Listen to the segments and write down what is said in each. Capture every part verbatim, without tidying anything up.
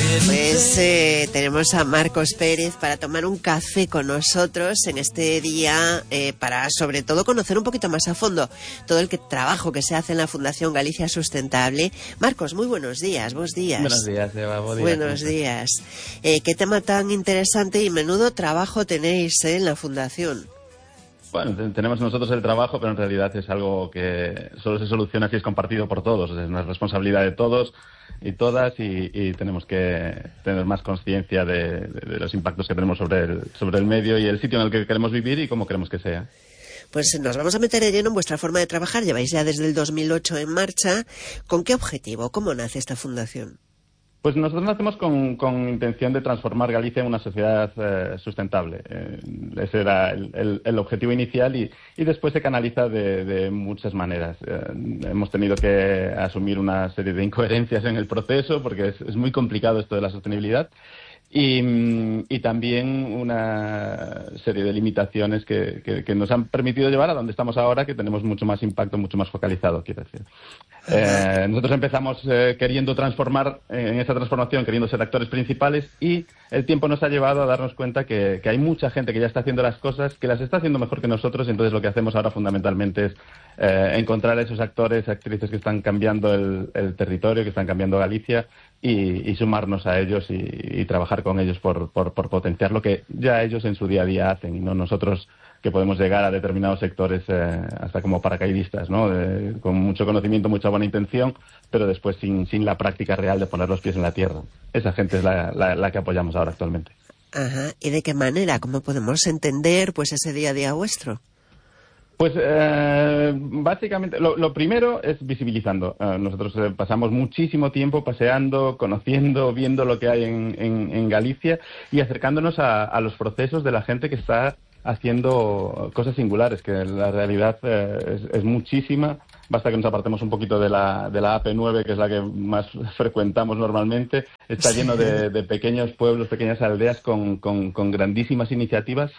Pues eh, tenemos a Marcos Pérez para tomar un café con nosotros en este día, eh, para sobre todo conocer un poquito más a fondo todo el que, trabajo que se hace en la Fundación Galicia Sustentable. Marcos, muy buenos días, vos días. Buenos días, Eva. Buen día, buenos días. Eh, qué tema tan interesante y menudo trabajo tenéis eh, en la Fundación. Bueno, tenemos nosotros el trabajo, pero en realidad es algo que solo se soluciona si es compartido por todos. Es una responsabilidad de todos y todas y, y tenemos que tener más conciencia de, de, de los impactos que tenemos sobre el, sobre el medio y el sitio en el que queremos vivir y cómo queremos que sea. Pues nos vamos a meter de lleno en vuestra forma de trabajar. Lleváis ya desde el dos mil ocho en marcha. ¿Con qué objetivo? ¿Cómo nace esta fundación? Pues nosotros nacemos con, con intención de transformar Galicia en una sociedad eh, sustentable. Eh, ese era el, el, el objetivo inicial y, y después se canaliza de, de muchas maneras. Eh, hemos tenido que asumir una serie de incoherencias en el proceso porque es, es muy complicado esto de la sostenibilidad. Y, y también una serie de limitaciones que, que, que nos han permitido llevar a donde estamos ahora, que tenemos mucho más impacto, mucho más focalizado, quiero decir. Eh, nosotros empezamos eh, queriendo transformar, eh, en esa transformación, queriendo ser actores principales y el tiempo nos ha llevado a darnos cuenta que, que hay mucha gente que ya está haciendo las cosas, que las está haciendo mejor que nosotros, entonces lo que hacemos ahora fundamentalmente es eh, encontrar a esos actores, actrices que están cambiando el, el territorio, que están cambiando Galicia y, y sumarnos a ellos y, y trabajar con ellos por, por, por potenciar lo que ya ellos en su día a día hacen y no nosotros que podemos llegar a determinados sectores eh, hasta como paracaidistas, ¿no? De, con mucho conocimiento, mucha buena intención, pero después sin, sin la práctica real de poner los pies en la tierra. Esa gente es la, la, la que apoyamos ahora actualmente. Ajá. ¿Y de qué manera? ¿Cómo podemos entender pues ese día a día vuestro? Pues eh, básicamente lo, lo primero es visibilizando. Eh, nosotros eh, pasamos muchísimo tiempo paseando, conociendo, viendo lo que hay en, en, en Galicia y acercándonos a, a los procesos de la gente que está haciendo cosas singulares, que la realidad eh, es, es muchísima. Basta que nos apartemos un poquito de la, de la A P nueve, que es la que más frecuentamos normalmente. Está lleno de, de pequeños pueblos, pequeñas aldeas con, con, con grandísimas iniciativas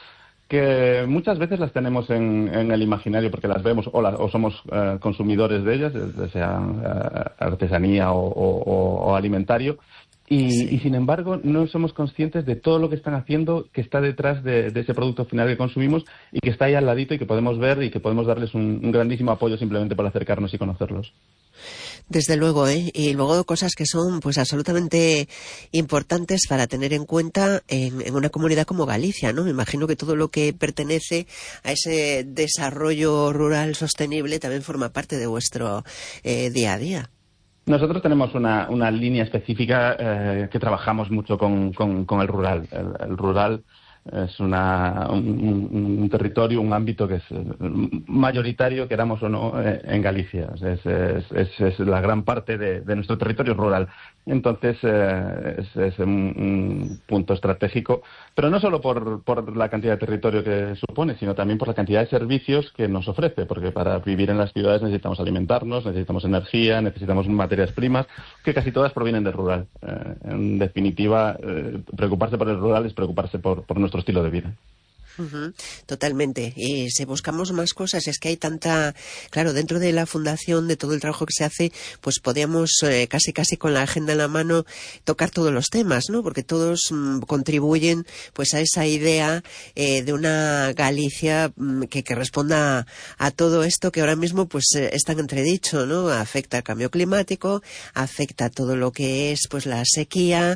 que muchas veces las tenemos en, en el imaginario porque las vemos o, la, o somos uh, consumidores de ellas, sea uh, artesanía o, o, o alimentario. Y, sí. y, sin embargo, no somos conscientes de todo lo que están haciendo, que está detrás de, de ese producto final que consumimos y que está ahí al ladito y que podemos ver y que podemos darles un, un grandísimo apoyo simplemente por acercarnos y conocerlos. Desde luego, ¿eh? Y luego cosas que son pues absolutamente importantes para tener en cuenta en, en una comunidad como Galicia, ¿no? Me imagino que todo lo que pertenece a ese desarrollo rural sostenible también forma parte de vuestro eh, día a día. Nosotros tenemos una, una línea específica eh, que trabajamos mucho con, con, con el rural. El, el rural es una, un, un, un territorio, un ámbito que es mayoritario, queramos o no, eh, en Galicia. Es, es, es, es la gran parte de, de nuestro territorio rural. Entonces, eh, es, es un, un punto estratégico, pero no solo por, por la cantidad de territorio que supone, sino también por la cantidad de servicios que nos ofrece, porque para vivir en las ciudades necesitamos alimentarnos, necesitamos energía, necesitamos materias primas, que casi todas provienen del rural. Eh, en definitiva, eh, preocuparse por el rural es preocuparse por, por nuestro estilo de vida. Uh-huh, totalmente. Y si buscamos más cosas, es que hay tanta, claro, dentro de la fundación, de todo el trabajo que se hace, pues podríamos eh, casi casi con la agenda en la mano tocar todos los temas, ¿no? Porque todos mm, contribuyen pues a esa idea eh, de una Galicia mm, que, que responda a, a todo esto que ahora mismo pues eh, está en entredicho, ¿no? Afecta al cambio climático, afecta a todo lo que es pues la sequía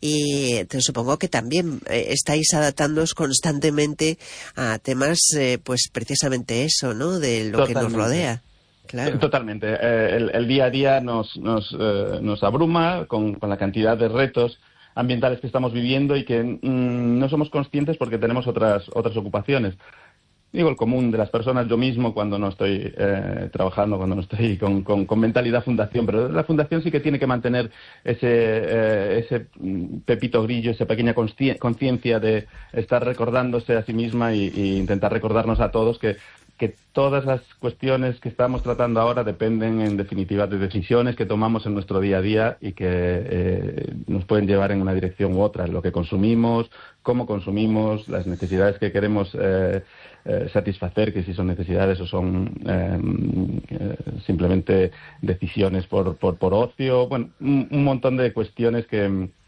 y te supongo que también eh, estáis adaptándoos constantemente a temas, eh, pues precisamente eso, ¿no? De lo Totalmente. Que nos rodea. Claro. Totalmente. Eh, el, el día a día nos, nos, eh, nos abruma con, con la cantidad de retos ambientales que estamos viviendo y que mm, no somos conscientes porque tenemos otras, otras ocupaciones. Digo, el común de las personas, yo mismo cuando no estoy eh, trabajando, cuando no estoy con, con, con mentalidad fundación, pero la fundación sí que tiene que mantener ese, eh, ese pepito grillo, esa pequeña conciencia de estar recordándose a sí misma y, y intentar recordarnos a todos que, que todas las cuestiones que estamos tratando ahora dependen en definitiva de decisiones que tomamos en nuestro día a día y que eh, nos pueden llevar en una dirección u otra, lo que consumimos, cómo consumimos, las necesidades que queremos eh, eh, satisfacer, que si son necesidades o son eh, eh, simplemente decisiones por, por, por ocio, bueno, un, un montón de cuestiones que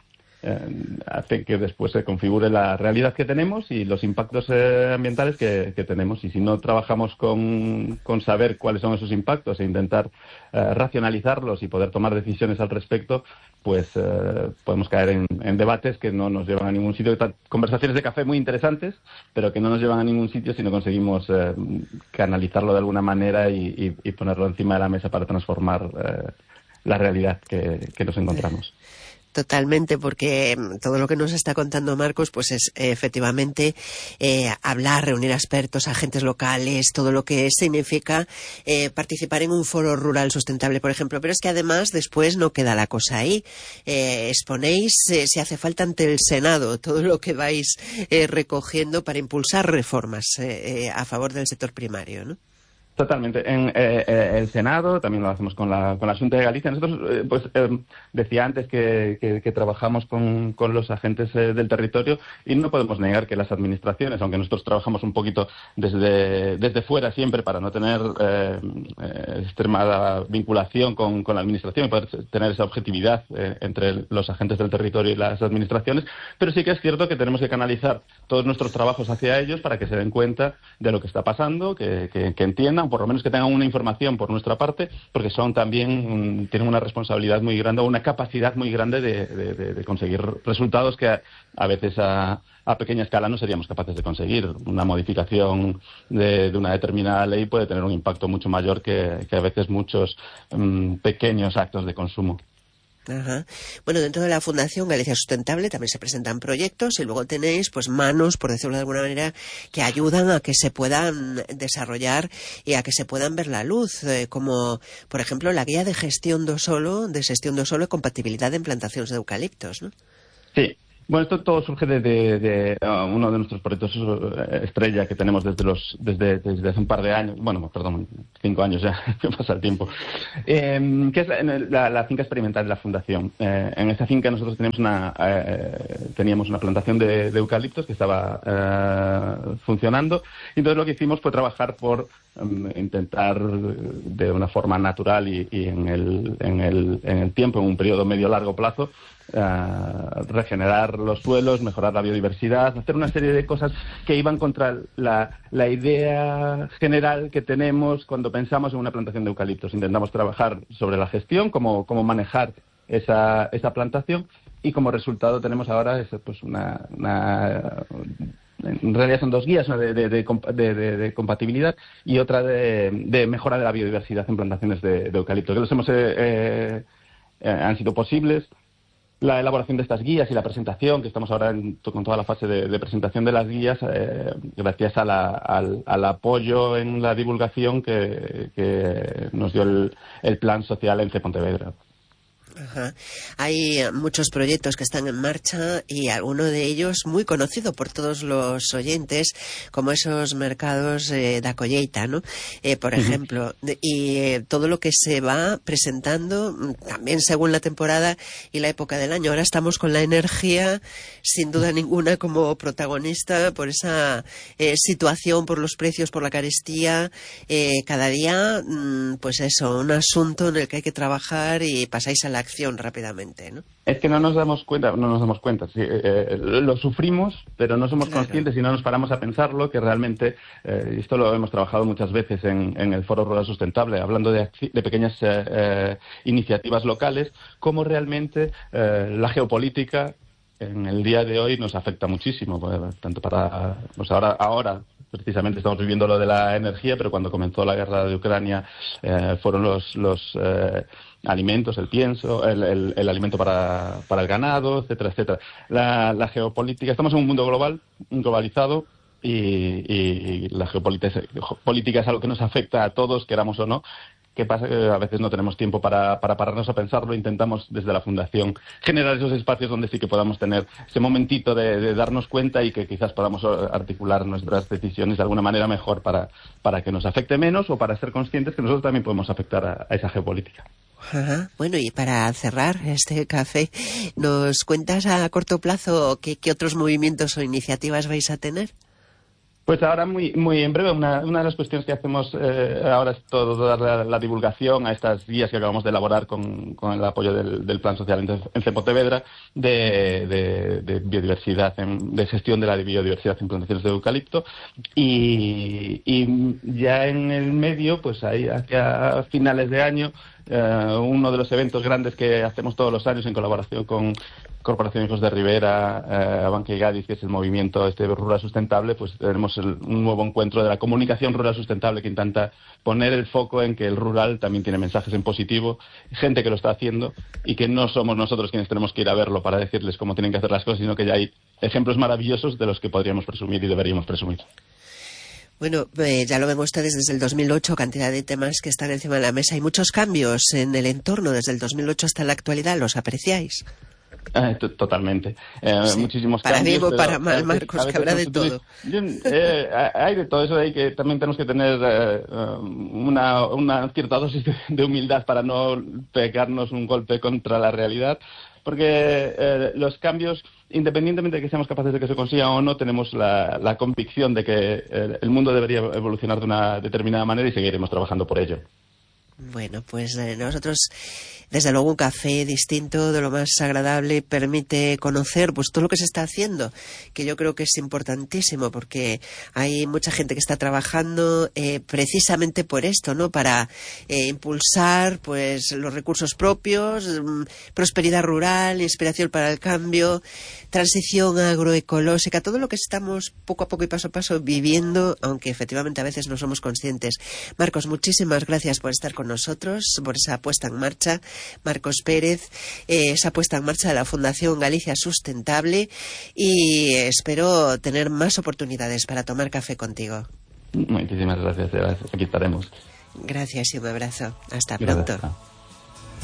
eh, hace que después se configure la realidad que tenemos y los impactos eh, ambientales que, que tenemos. Y si no trabajamos con, con saber cuáles son esos impactos e intentar eh, racionalizarlos y poder tomar decisiones al respecto, pues eh, podemos caer en, en debates que no nos llevan a ningún sitio, conversaciones de café muy interesantes, pero que no nos llevan a ningún sitio si no conseguimos eh, canalizarlo de alguna manera y, y, y ponerlo encima de la mesa para transformar eh, la realidad que, que nos encontramos. Totalmente, porque todo lo que nos está contando Marcos, pues es eh, efectivamente eh, hablar, reunir a expertos, agentes locales, todo lo que significa eh, participar en un foro rural sustentable, por ejemplo. Pero es que además después no queda la cosa ahí. Eh, exponéis, eh, si hace falta, ante el Senado todo lo que vais eh, recogiendo para impulsar reformas eh, eh, a favor del sector primario, ¿no? Totalmente. En eh, eh, el Senado, también lo hacemos con la, con la Xunta de Galicia. Nosotros, eh, pues, eh, decía antes que, que, que trabajamos con, con los agentes eh, del territorio y no podemos negar que las administraciones, aunque nosotros trabajamos un poquito desde, desde fuera siempre para no tener eh, eh, extremada vinculación con, con la administración y poder tener esa objetividad eh, entre los agentes del territorio y las administraciones, pero sí que es cierto que tenemos que canalizar todos nuestros trabajos hacia ellos para que se den cuenta de lo que está pasando, que, que, que entiendan, por lo menos que tengan una información por nuestra parte, porque son también, tienen una responsabilidad muy grande, una capacidad muy grande de, de, de conseguir resultados que a, a veces a, a pequeña escala no seríamos capaces de conseguir. Una modificación de, de una determinada ley puede tener un impacto mucho mayor que, que a veces muchos um, pequeños actos de consumo. Ajá. Bueno, dentro de la Fundación Galicia Sustentable también se presentan proyectos y luego tenéis pues manos, por decirlo de alguna manera, que ayudan a que se puedan desarrollar y a que se puedan ver la luz, eh, como por ejemplo la guía de gestión do solo, de gestión do solo y compatibilidad en plantaciones de eucaliptos, ¿no? Sí. Bueno, esto todo surge de, de, de uh, uno de nuestros proyectos uh, estrella que tenemos desde los desde, desde hace un par de años, bueno, perdón, cinco años ya, que pasa el tiempo, eh, que es la, la, la finca experimental de la Fundación. Eh, en esta finca nosotros teníamos una, eh, teníamos una plantación de, de eucaliptos que estaba eh, funcionando y entonces lo que hicimos fue trabajar por um, intentar de una forma natural y, y en, el, en, el, en el tiempo, en un periodo medio-largo plazo, Uh, regenerar los suelos, mejorar la biodiversidad, hacer una serie de cosas que iban contra la, la idea general que tenemos cuando pensamos en una plantación de eucaliptos. Intentamos trabajar sobre la gestión, cómo, cómo manejar esa, esa plantación y como resultado tenemos ahora es, pues una, una en realidad son dos guías, una de, de, de, de, de compatibilidad y otra de, de mejora de la biodiversidad en plantaciones de, de eucalipto, que los hemos eh, eh, han sido posibles. La elaboración de estas guías y la presentación, que estamos ahora en, con toda la fase de, de presentación de las guías, eh, gracias a la, al, al apoyo en la divulgación que, que nos dio el, el Plan Social Ence Pontevedra. Ajá. Hay muchos proyectos que están en marcha y alguno de ellos muy conocido por todos los oyentes, como esos mercados eh, da colleita, ¿no? Eh, por ejemplo, de, y eh, todo lo que se va presentando también según la temporada y la época del año. Ahora estamos con la energía, sin duda ninguna, como protagonista por esa eh, situación, por los precios, por la carestía. Eh, cada día, mm, pues eso, un asunto en el que hay que trabajar y pasáis a la acción rápidamente, ¿no? Es que no nos damos cuenta, no nos damos cuenta, sí, eh, lo sufrimos, pero no somos claro. conscientes y no nos paramos a pensarlo, que realmente, eh, y esto lo hemos trabajado muchas veces en, en el Foro Rural Sustentable, hablando de, de pequeñas eh, eh, iniciativas locales, cómo realmente eh, la geopolítica en el día de hoy nos afecta muchísimo, tanto para, pues ahora, ahora precisamente estamos viviendo lo de la energía, pero cuando comenzó la guerra de Ucrania eh, fueron los, los eh, alimentos, el pienso, el, el, el alimento para, para el ganado, etcétera, etcétera. La, la geopolítica, estamos en un mundo global, globalizado, y, y, y la geopolítica, política es algo que nos afecta a todos, queramos o no. ¿Qué pasa? Que a veces no tenemos tiempo para, para pararnos a pensarlo. Intentamos desde la Fundación generar esos espacios donde sí que podamos tener ese momentito de, de darnos cuenta y que quizás podamos articular nuestras decisiones de alguna manera mejor para, para que nos afecte menos o para ser conscientes que nosotros también podemos afectar a, a esa geopolítica. Ajá. Bueno, y para cerrar este café, ¿nos cuentas a corto plazo qué, qué otros movimientos o iniciativas vais a tener? Pues ahora, muy muy en breve, una, una de las cuestiones que hacemos eh, ahora es toda la, la divulgación a estas guías que acabamos de elaborar con, con el apoyo del, del Plan Social en, en Cepotevedra de, de, de biodiversidad, en, de gestión de la biodiversidad en plantaciones de eucalipto. Y, y ya en el medio, pues ahí hacia finales de año, eh, uno de los eventos grandes que hacemos todos los años en colaboración con Corporación Hijos de Rivera, eh, Banca y Gadis, que es el movimiento este rural sustentable, pues tenemos el, un nuevo encuentro de la comunicación rural sustentable que intenta poner el foco en que el rural también tiene mensajes en positivo, gente que lo está haciendo y que no somos nosotros quienes tenemos que ir a verlo para decirles cómo tienen que hacer las cosas, sino que ya hay ejemplos maravillosos de los que podríamos presumir y deberíamos presumir. Bueno, eh, ya lo vemos ustedes desde el dos mil ocho, cantidad de temas que están encima de la mesa. Hay muchos cambios en el entorno desde el dos mil ocho hasta la actualidad. ¿Los apreciáis? Eh, totalmente. Eh, sí, muchísimos para cambios. Para bien o para mal, veces, Marcos, que habrá de todo. Yo, eh, hay de todo eso, hay que también tenemos que tener eh, una, una cierta dosis de, de humildad para no pegarnos un golpe contra la realidad, porque eh, los cambios, independientemente de que seamos capaces de que se consigan o no, tenemos la, la convicción de que eh, el mundo debería evolucionar de una determinada manera y seguiremos trabajando por ello. Bueno, pues eh, nosotros, desde luego, un café distinto, de lo más agradable, permite conocer pues todo lo que se está haciendo, que yo creo que es importantísimo, porque hay mucha gente que está trabajando eh, precisamente por esto, ¿no? Para eh, impulsar pues los recursos propios, mmm, prosperidad rural, inspiración para el cambio, transición agroecológica, todo lo que estamos poco a poco y paso a paso viviendo, aunque efectivamente a veces no somos conscientes. Marcos, muchísimas gracias por estar con nosotros, por esa puesta en marcha. Marcos Pérez, eh, esa puesta en marcha de la Fundación Galicia Sustentable, y espero tener más oportunidades para tomar café contigo. Muchísimas gracias, aquí estaremos. Gracias y un abrazo. Hasta Gracias. pronto.